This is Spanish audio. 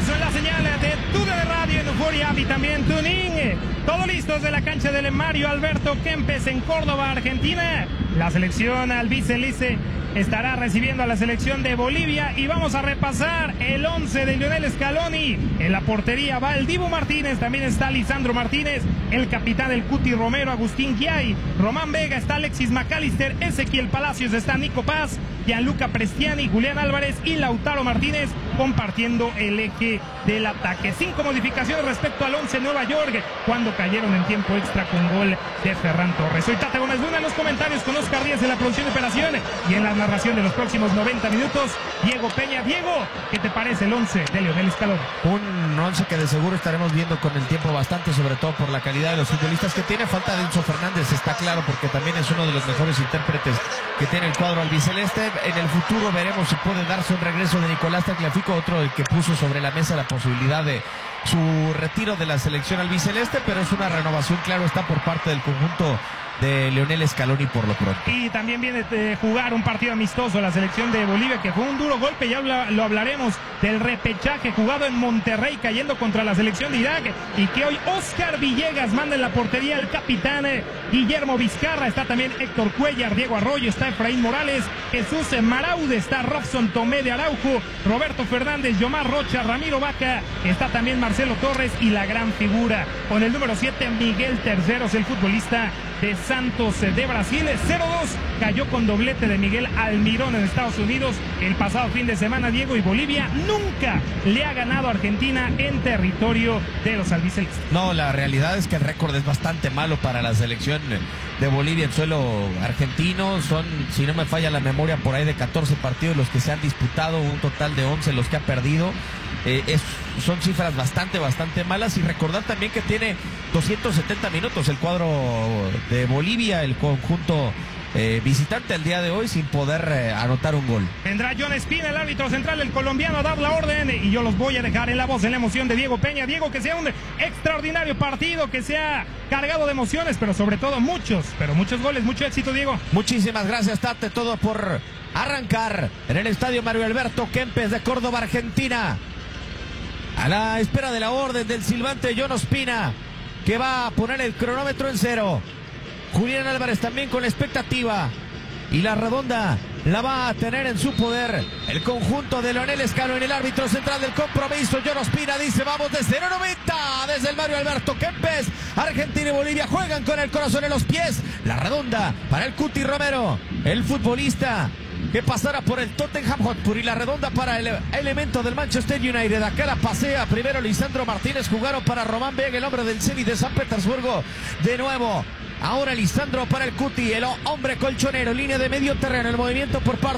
regreso en la señal de TUDN Radio en Euforia App y también TuneIn. Todo listo desde la cancha del Mario Alberto Kempes en Córdoba, Argentina. La selección albiceleste estará recibiendo a la selección de Bolivia y vamos a repasar el 11 de Lionel Scaloni. En la portería va el Dibu Martínez, también está Lisandro Martínez, el capitán del Cuti Romero, Agustín Giai, Román Vega, está Alexis McAllister, Ezequiel Palacios, está Nico Paz, Gianluca Prestiani, Julián Álvarez y Lautaro Martínez compartiendo el eje del ataque. 5 modificaciones respecto al 11 Nueva York cuando cayeron en tiempo extra con gol de Ferran Torres. Soy Tate Gómez Luna en los comentarios con Oscar Díaz en la producción de operación y en la narración de los próximos 90 minutos, Diego Peña. Diego, ¿qué te parece el 11 de Lionel Scaloni? Un 11 que de seguro estaremos viendo con el tiempo bastante, sobre todo por la calidad de los futbolistas que tiene. Falta de Enzo Fernández, está claro, porque también es uno de los mejores intérpretes que tiene el cuadro albiceleste. En el futuro veremos si puede darse un regreso de Nicolás Tagliafico, otro el que puso sobre la mesa la posibilidad de su retiro de la selección albiceleste, pero es una renovación, claro, está por parte del conjunto de Lionel Scaloni por lo pronto. Y también viene de jugar un partido amistoso la selección de Bolivia, que fue un duro golpe, ya lo hablaremos del repechaje jugado en Monterrey cayendo contra la selección de Irak, y que hoy Oscar Villegas manda en la portería al capitán Guillermo Vizcarra, está también Héctor Cuellar, Diego Arroyo, está Efraín Morales, Jesús Maraude, está Robson Tomé de Araujo, Roberto Fernández, Yomar Rocha, Ramiro Vaca, está también Marcelo Torres y la gran figura con el número 7 Miguel Terceros, el futbolista de Santos de Brasil. 0-2 cayó con doblete de Miguel Almirón en Estados Unidos el pasado fin de semana, Diego, y Bolivia nunca le ha ganado a Argentina en territorio de los albicelestes. No, la realidad es que el récord es bastante malo para la selección de Bolivia en suelo argentino. Son, si no me falla la memoria, por ahí de 14 partidos los que se han disputado, un total de 11 los que ha perdido. Son cifras bastante malas, y recordar también que tiene 270 minutos el cuadro de Bolivia, el conjunto visitante el día de hoy, sin poder anotar un gol. Vendrá John Espina, el árbitro central, el colombiano, a dar la orden, y yo los voy a dejar en la voz, en la emoción de Diego Peña. Diego, que sea un extraordinario partido, que sea cargado de emociones, pero sobre todo muchos goles, mucho éxito, Diego. Muchísimas gracias, Tate, todo por arrancar en el estadio Mario Alberto Kempes de Córdoba, Argentina. A la espera de la orden del silbante John Ospina, que va a poner el cronómetro en 0. Julián Álvarez también con la expectativa, y la redonda la va a tener en su poder el conjunto de Lionel Scaloni. El árbitro central del compromiso, John Ospina, dice: vamos de 0-90 desde el Mario Alberto Kempes. Argentina y Bolivia juegan con el corazón en los pies. La redonda para el Cuti Romero, el futbolista que pasará por el Tottenham Hotspur, y la redonda para el elemento del Manchester United. Acá la pasea primero Lisandro Martínez, jugaron para Román Vega, el hombre del Zenit de San Petersburgo. De nuevo, ahora Lisandro para el Cuti, el hombre colchonero, línea de medio terreno, el movimiento por parte